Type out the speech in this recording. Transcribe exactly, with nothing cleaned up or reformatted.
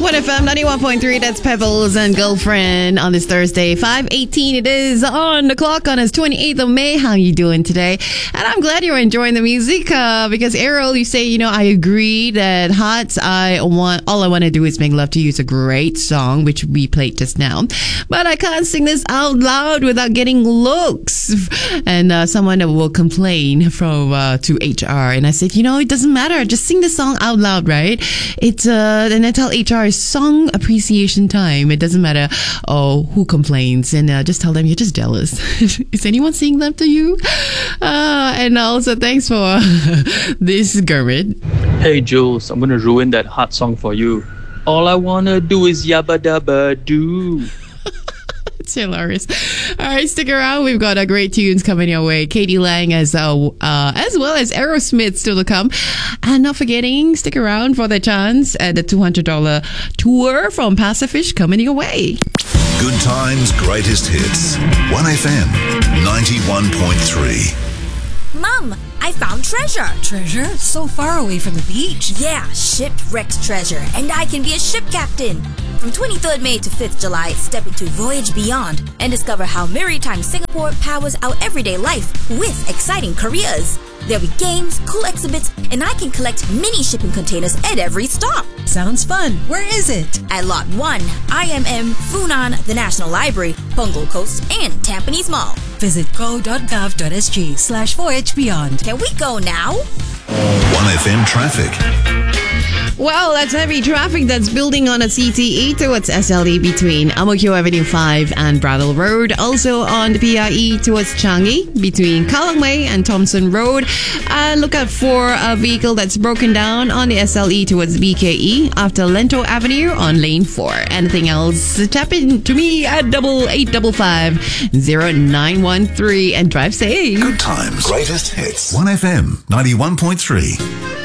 one F M ninety-one point three, that's Pebbles and Girlfriend on this Thursday. five eighteen it is on the clock on this twenty-eighth of May. How you doing today? And I'm glad you're enjoying the music uh, because Errol, you say, you know, I agree that Hot, I want, all I want to do is make love to you is a great song, which we played just now. But I can't sing this out loud without getting looks. And uh, someone will complain from uh, to H R. And I said, you know, it doesn't matter. Just sing the song out loud, right? It's, uh, and I tell H R, it's song appreciation time. It doesn't matter, oh, who complains. And uh, just tell them you're just jealous. Is anyone saying that to you? Uh, and also, thanks for this, Gurmit. Hey, Jules, I'm going to ruin that Hot song for you. All I want to do is yabba dabba do. It's hilarious. All right, stick around. We've got uh, great tunes coming your way. Katie Lang as uh, uh, as well as Aerosmith still to come. And not forgetting, stick around for the chance at the two hundred dollars tour from Pacifish coming your way. Good times, greatest hits. one F M ninety-one point three. Mom, I found treasure. Treasure? So far away from the beach. Yeah, shipwrecked treasure. And I can be a ship captain. From twenty-third May to fifth July, step into Voyage Beyond and discover how Maritime Singapore powers our everyday life with exciting careers. There'll be games, cool exhibits, and I can collect mini shipping containers at every stop. Sounds fun. Where is it? At Lot one, I M M, Funan, the National Library, Punggol Coast, and Tampines Mall. Visit go.gov.sg slash voyage beyond. Can we go now? one F M traffic. Well, that's heavy traffic that's building on a C T E towards S L E between Ang Mo Kio Avenue five and Brattle Road. Also on the P I E towards Changi between Kallang Way and Thompson Road. And look out for a vehicle that's broken down on the S L E towards B K E after Lento Avenue on lane four. Anything else? Tap in to me at double eight double five zero nine one three and drive safe. Good times, greatest hits. one F M ninety-one point three.